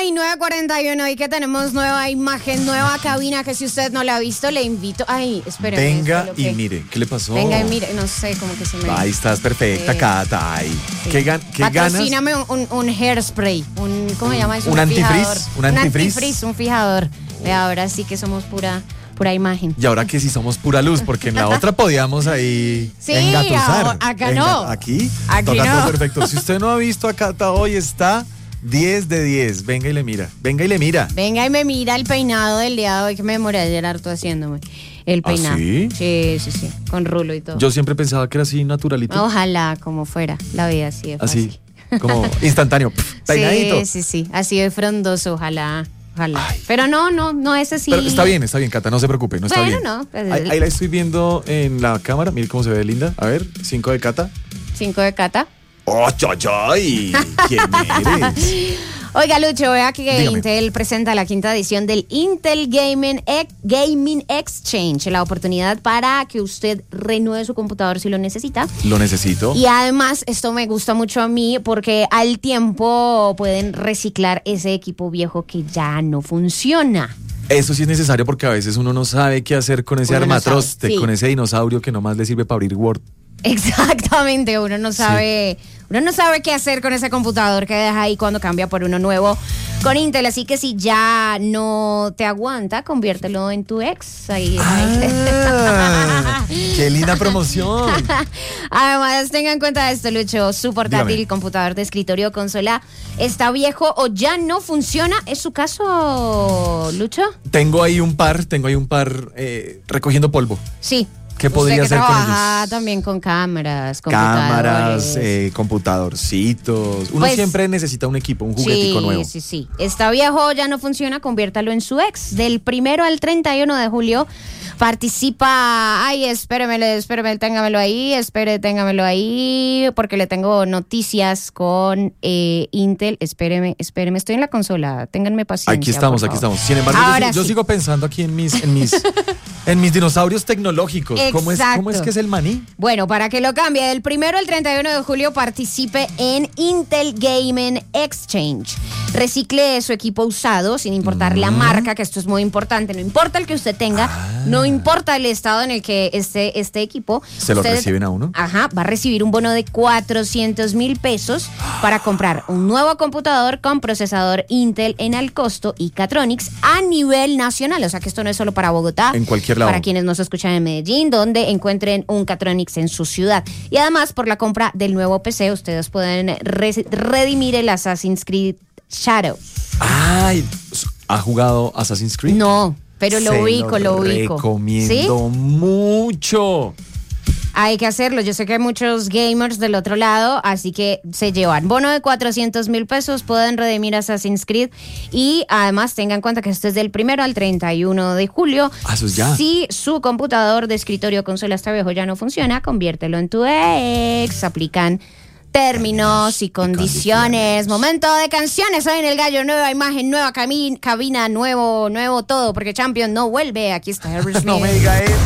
Ay, 9:41 y que tenemos nueva imagen, nueva cabina, que si usted no la ha visto, le invito. Ay, espéreme. Venga y mire, ¿qué le pasó? Venga y mire, no sé, como que se me... Ahí estás perfecta, Cata. Ay. Sí. ¿Qué ganas? Patrocíname un hairspray, ¿cómo se llama eso? Un antifreeze, fijador. un antifreeze. Un fijador. Vea, ahora sí que somos pura imagen. Y ahora que sí somos pura luz, porque en la otra podíamos ahí Sí, engatusar. acá no. Aquí Aquí toca no. todo perfecto. Si usted no ha visto a Cata hoy, está 10 de 10. Venga y le mira. Venga y le mira. Venga y me mira el peinado del día de hoy, que me demoré ayer harto haciéndome. El peinado. ¿Sí? Sí, con rulo y todo. Yo siempre pensaba que era así naturalito. Ojalá como fuera la vida así de fácil. Así, como instantáneo. Peinadito. Sí, así de frondoso, ojalá. Ay. Pero no es así. Pero está bien, Cata, no se preocupe, no está Bueno, bien. no, pues, ahí la estoy viendo en la cámara, mire cómo se ve linda. A ver, 5 de Cata. 5 de Cata. ¡Oh, choy! ¿Quién eres? Oiga, Lucho, vea que Dígame. Intel presenta la 5ª edición del Intel Gaming Exchange, la oportunidad para que usted renueve su computador si lo necesita. Lo necesito. Y además, esto me gusta mucho a mí porque al tiempo pueden reciclar ese equipo viejo que ya no funciona. Eso sí es necesario porque a veces uno no sabe qué hacer con ese Uno no armatroste, sabe, sí. con ese dinosaurio que nomás le sirve para abrir Word. Exactamente, uno no sabe qué hacer con ese computador que deja ahí cuando cambia por uno nuevo con Intel, así que si ya no te aguanta, conviértelo en tu ex. Ahí. ¡Qué linda promoción! Además, tenga en cuenta esto, Lucho, su portátil, Dígame. computador de escritorio, consola, está viejo o ya no funciona. ¿Es su caso, Lucho? Tengo ahí un par recogiendo polvo. Sí. ¿Qué podría Usted que hacer con trabaja ellos? también con cámaras, Cámaras, computadores. computadorcitos. Uno Pues, siempre necesita un equipo, un juguetico nuevo. Sí. Está viejo, ya no funciona, conviértalo en su ex. Del 1 al 31 de julio participa. Ay, espéreme, téngamelo ahí, porque le tengo noticias con Intel. Espéreme, estoy en la consola, ténganme paciencia. Aquí estamos. Sin embargo, Ahora yo sí. sigo pensando aquí en mis dinosaurios tecnológicos. ¿Cómo es Exacto. que es el maní? Bueno, para que lo cambie, del 1 al 31 de julio participe en Intel Gaming Exchange. Recicle su equipo usado, sin importar la marca, que esto es muy importante. No importa el que usted tenga, no importa el estado en el que esté este equipo. ¿Se lo reciben a uno? Ajá, va a recibir un bono de 400,000 pesos para comprar un nuevo computador con procesador Intel en al costo y Catronics a nivel nacional. O sea que esto no es solo para Bogotá. En cualquier lado. Para quienes nos escuchan en Medellín, donde encuentren un Catronics en su ciudad. Y además, por la compra del nuevo PC, ustedes pueden redimir el Assassin's Creed Shadow. Ay, ¿ha jugado Assassin's Creed? No, pero lo ubico. Recomiendo mucho. Hay que hacerlo. Yo sé que hay muchos gamers del otro lado, así que se llevan bono de 400,000 pesos, pueden redimir Assassin's Creed y además tengan en cuenta que esto es del 1 al 31 de julio. Eso es ya. Si su computador de escritorio o consola está viejo ya no funciona, conviértelo en tu ex. Aplican términos y condiciones. Momento de canciones hoy en El Gallo. Nueva imagen, nueva cabina, nuevo todo, porque Champion no vuelve. Aquí está Harry Smith. No me diga eso.